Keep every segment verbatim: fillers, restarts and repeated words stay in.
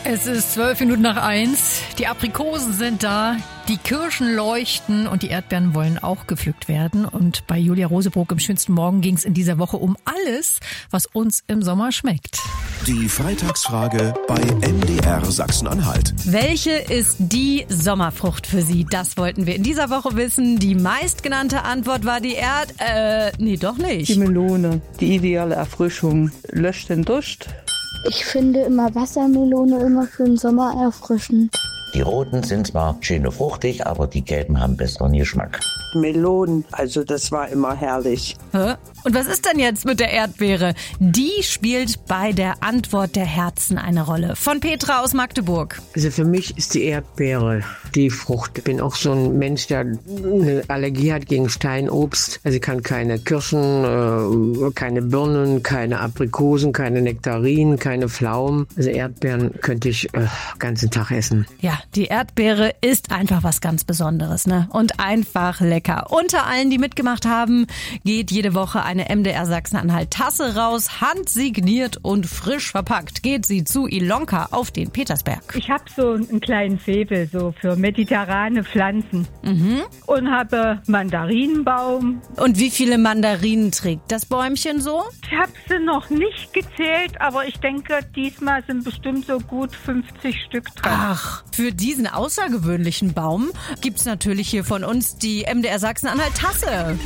Es ist zwölf Minuten nach eins. Die Aprikosen sind da, die Kirschen leuchten und die Erdbeeren wollen auch gepflückt werden. Und bei Julia Rosebrook im schönsten Morgen ging es in dieser Woche um alles, was uns im Sommer schmeckt. Die Freitagsfrage bei M D R Sachsen-Anhalt. Welche ist die Sommerfrucht für Sie? Das wollten wir in dieser Woche wissen. Die meistgenannte Antwort war die Erd... Äh, nee, doch nicht. Die Melone. Die ideale Erfrischung. Löscht den Durst. Ich finde immer Wassermelone immer für den Sommer erfrischend. Die roten sind zwar schön fruchtig, aber die gelben haben besseren Geschmack. Melonen, also das war immer herrlich. Hä? Und was ist denn jetzt mit der Erdbeere? Die spielt bei der Antwort der Herzen eine Rolle. Von Petra aus Magdeburg. Also für mich ist die Erdbeere die Frucht. Ich bin auch so ein Mensch, der eine Allergie hat gegen Steinobst. Also ich kann keine Kirschen, äh, keine Birnen, keine Aprikosen, keine Nektarinen, keine Pflaumen. Also Erdbeeren könnte ich äh, ganzen Tag essen. Ja, die Erdbeere ist einfach was ganz Besonderes, ne? Und einfach lecker. Unter allen, die mitgemacht haben, geht jede Woche eine M D R Sachsen-Anhalt Tasse raus, handsigniert und frisch verpackt. Geht sie zu Ilonka auf den Petersberg. Ich habe so einen kleinen Faible so für mediterrane Pflanzen Mhm. und habe Mandarinenbaum. Und wie viele Mandarinen trägt das Bäumchen so? Ich habe sie noch nicht gezählt, aber ich denke, diesmal sind bestimmt so gut fünfzig Stück dran. Ach, für diesen außergewöhnlichen Baum gibt's natürlich hier von uns die M D R Sachsen-Anhalt Tasse.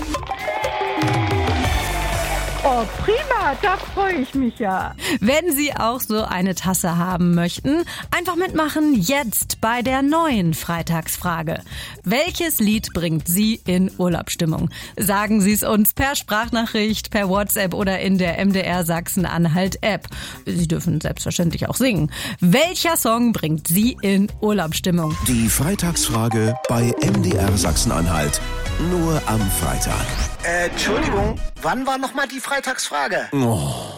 Oh, prima, da freue ich mich ja. Wenn Sie auch so eine Tasse haben möchten, einfach mitmachen jetzt bei der neuen Freitagsfrage. Welches Lied bringt Sie in Urlaubsstimmung? Sagen Sie es uns per Sprachnachricht, per WhatsApp oder in der M D R Sachsen-Anhalt App. Sie dürfen selbstverständlich auch singen. Welcher Song bringt Sie in Urlaubsstimmung? Die Freitagsfrage bei M D R Sachsen-Anhalt. Nur am Freitag. Äh, Entschuldigung, wann war nochmal die Freitagsfrage? Oh.